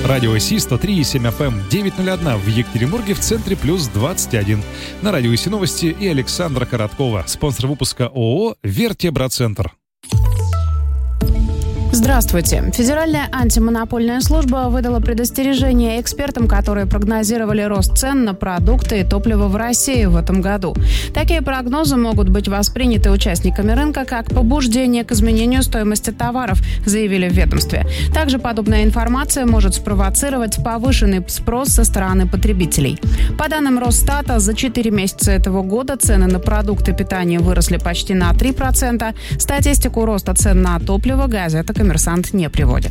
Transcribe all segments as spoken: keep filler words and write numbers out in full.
Радио Си сто три и семь эф эм, девять ноль один в Екатеринбурге, в центре плюс двадцать один. На Радио Си новости и Александра Короткова, спонсор выпуска ООО «Вертеброцентр». Здравствуйте. Федеральная антимонопольная служба выдала предостережение экспертам, которые прогнозировали рост цен на продукты и топливо в России в этом году. Такие прогнозы могут быть восприняты участниками рынка как побуждение к изменению стоимости товаров, заявили в ведомстве. Также подобная информация может спровоцировать повышенный спрос со стороны потребителей. По данным Росстата, за четыре месяца этого года цены на продукты питания выросли почти на три процента. Статистику роста цен на топливо газета «Коммерсант» не приводит.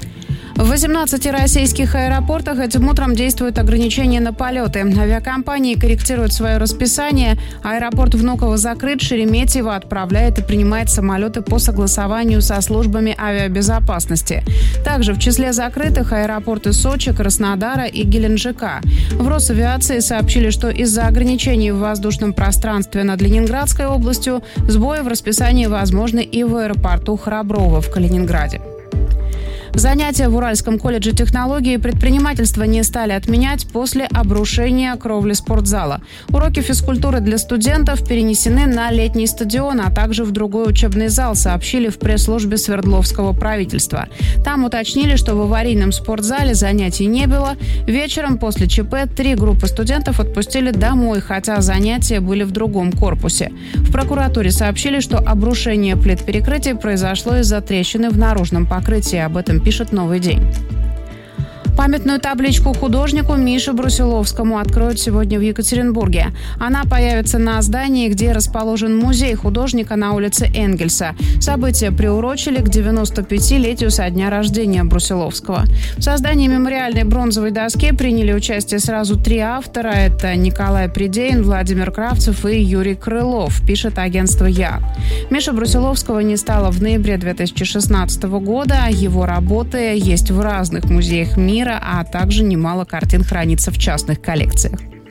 В восемнадцати российских аэропортах этим утром действуют ограничения на полеты. Авиакомпании корректируют свое расписание. Аэропорт Внуково закрыт, Шереметьево отправляет и принимает самолеты по согласованию со службами авиабезопасности. Также в числе закрытых аэропорты Сочи, Краснодара и Геленджика. В Росавиации сообщили, что из-за ограничений в воздушном пространстве над Ленинградской областью сбои в расписании возможны и в аэропорту Храброво в Калининграде. Занятия в Уральском колледже технологий и предпринимательства не стали отменять после обрушения кровли спортзала. Уроки физкультуры для студентов перенесены на летний стадион, а также в другой учебный зал, сообщили в пресс-службе Свердловского правительства. Там уточнили, что в аварийном спортзале занятий не было. Вечером после ЧП три группы студентов отпустили домой, хотя занятия были в другом корпусе. В прокуратуре сообщили, что обрушение плит перекрытия произошло из-за трещины в наружном покрытии. Об этом пишет «Новый день». Памятную табличку художнику Мише Брусиловскому откроют сегодня в Екатеринбурге. Она появится на здании, где расположен музей художника на улице Энгельса. Событие приурочили к девяностопятилетию со дня рождения Брусиловского. В создании мемориальной бронзовой доски приняли участие сразу три автора. Это Николай Придеин, Владимир Кравцев и Юрий Крылов, пишет агентство «Я». Миша Брусиловского не стало в ноябре две тысячи шестнадцатого года. Его работы есть в разных музеях мира, а также немало картин хранится в частных коллекциях.